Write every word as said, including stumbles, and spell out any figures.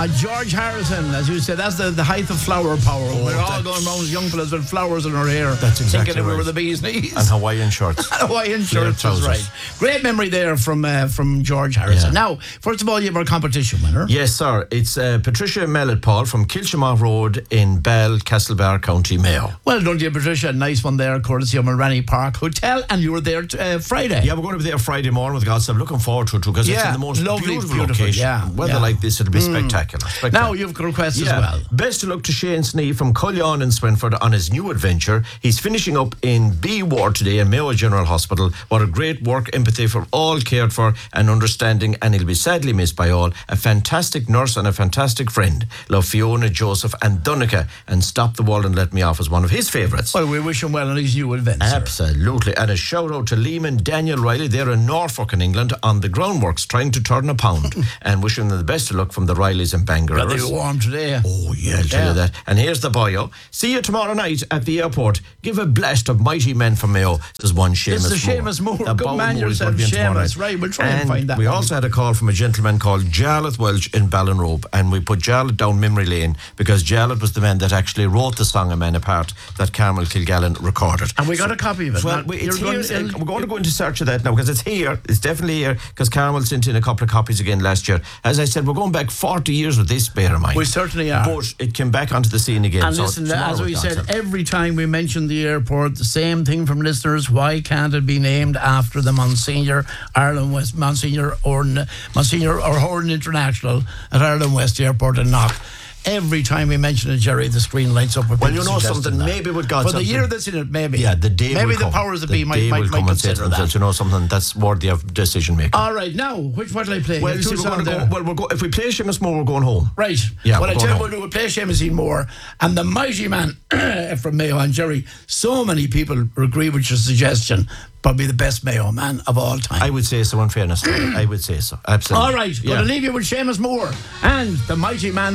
Uh, George Harrison, as you said, that's the, the height of flower power. Oh, we're all going around as young fellas with flowers in our hair. That's exactly thinking that we right. were the bee's knees. And Hawaiian shirts. Hawaiian shirts, that's trousers. right. Great memory there from uh, from George Harrison. Yeah. Now, first of all, you have our competition winner. Yes, sir. It's uh, Patricia Mellett Paul from Kilshamore Road in Bell, Castlebar, County Mayo. Well done to you, Patricia. Nice one there, courtesy of Mulranny Park Hotel. And you were there t- uh, Friday. Yeah, we're going to be there Friday morning with God's. I'm looking forward to it too because it's Yeah, in the most lovely, beautiful, beautiful, location. yeah, Weather yeah. like this, it'll be spectacular. spectacular. Now, you've got requests Yeah. as well. Best of luck to Shane Snee from Cullion in Swinford on his new adventure. He's finishing up in B Ward today in Mayo General Hospital. What a great work, empathy for all cared for and understanding, and he'll be sadly missed by all. A fantastic nurse and a fantastic friend. Love Fiona, Joseph and Donica, and Stop the Wall and Let Me Off is one of his favourites. Well, we wish him well on his new adventure. Absolutely. And a shout out to Lehman Daniel Riley. They're in Norfolk in England on the groundworks trying to turn a pound. And wishing them the best of luck from the Rileys and Bangor. Rather warm today. Oh, yeah, I'll tell Yeah. you that. And here's the bio. See you tomorrow night at the airport. Give a blast of mighty men from Mayo. There's one Seamus This is Moore. Seamus Moore. The Good Bow man Moore is yourself, going to be in tomorrow Seamus. night. Right, we'll try and find that We one. also had a call from a gentleman called Jarlath Welch in Ballinrobe, and we put Jarlath down memory lane because Jarlath was the man that actually wrote the song A Man Apart that Carmel Kilgallen recorded. And we got a copy of it. Well, Now, we, it's you're here, going to- we're going to go into search of that now because it's here. It's definitely here because Carmel sent in a couple of copies again last year. As I said, we're going back forty years with this, bear in mind. We certainly are. But it came back onto the scene again. And so listen, tomorrow as we it's said, on. every time we mention the airport, the same thing from listeners. Why can't it be named after the Monsignor Ireland West, Monsignor or Monsignor O'Horn International at Ireland West Airport in Knock? Every time we mention it, Jerry, the screen lights up. With Well, people you know suggesting something, that. maybe with God For the something- year that's in it, maybe. Yeah, the day Maybe will the come. powers that the be might, day might, will might come and say to consider themselves, that. you know something that's worthy of decision making. All right, now, which what will I play? Well, You you have see, two we're going songs to there. go. Well, we'll go. If we play Seamus Moore, we're going home. Right. Yeah, Well, we're I tell going you what, home. we'll play Seamus Moore and the mighty man from Mayo. And Jerry, so many people agree with your suggestion. Probably the best Mayo man of all time. I would say so. In fairness, I would say so. Absolutely. All right, Yeah. going to leave you with Seamus Moore and the mighty man